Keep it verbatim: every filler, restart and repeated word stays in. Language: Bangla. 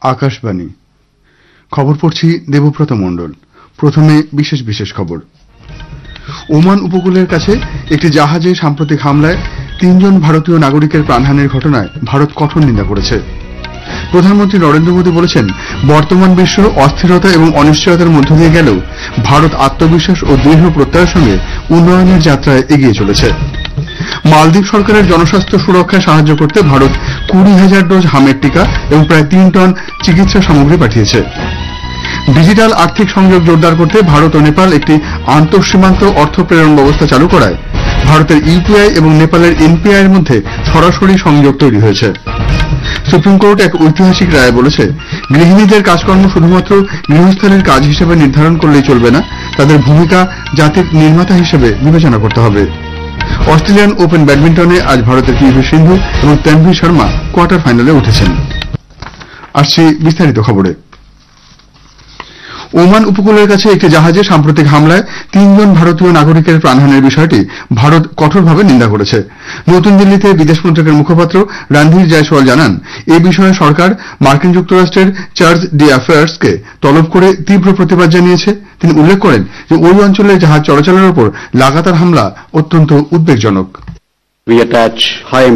আকাশবাণী খবর পড়ছি দেবব্রত মণ্ডল। প্রথমে বিশেষ বিশেষ খবর। ওমান উপকূলের কাছে একটি জাহাজে সাম্প্রতিক হামলায় তিনজন ভারতীয় নাগরিকের প্রাণহানির ঘটনায় ভারত কঠোর নিন্দা করেছে। প্রধানমন্ত্রী নরেন্দ্র মোদী বলেছেন, বর্তমান বিশ্ব অস্থিরতা এবং অনিশ্চয়তার মধ্য দিয়ে গেলেও ভারত আত্মবিশ্বাস ও দৃঢ় প্রত্যয়ের সঙ্গে উন্নয়নের যাত্রায় এগিয়ে চলেছে। মালদ্বীপ সরকারের জনস্বাস্থ্য সুরক্ষায় সাহায্য করতে ভারত কুড়ি হাজার ডোজ হামের টিকা এবং প্রায় তিন টন চিকিৎসা সামগ্রী পাঠিয়েছে। ডিজিটাল আর্থিক সংযোগ জোরদার করতে ভারত ও নেপাল একটি আন্তঃসীমান্ত অর্থ প্রেরণ ব্যবস্থা চালু করায় ভারতের ইউপিআই এবং নেপালের এনপিআই এর মধ্যে সরাসরি সংযোগ তৈরি হয়েছে। সুপ্রিম কোর্ট এক ঐতিহাসিক রায়ে বলেছে, গৃহিণীদের কাজকর্ম শুধুমাত্র গৃহস্থালীর কাজ হিসেবে নির্ধারণ করলেই চলবে না, তাদের ভূমিকা জাতির নির্মাতা হিসেবে বিবেচনা করতে হবে। অস্ট্রেলিয়ান ওপেন ব্যাডমিন্টনে আজ ভারতের পিভি সিন্ধু এবং তানভি শর্মা কোয়ার্টার ফাইনালে উঠেছেন। আসছি বিস্তারিত খবরে। ওমান উপকূলের কাছে একটি জাহাজে সাম্প্রতিক হামলায় তিনজন ভারতীয় নাগরিকের প্রাণহানির বিষয়টি ভারত কঠোরভাবে নিন্দা করেছে। নতুন দিল্লিতে বিদেশ মন্ত্রকের মুখপাত্র রণধীর জয়সওয়াল জানান, এ বিষয়ে সরকার মার্কিন যুক্তরাষ্ট্রের চার্জ ডি অ্যাফেয়ার্সকে তলব করে তীব্র প্রতিবাদ জানিয়েছে। তিনি উল্লেখ করেন যে ওই অঞ্চলে জাহাজ চলাচলের ওপর লাগাতার হামলা অত্যন্ত উদ্বেগজনক। We attach high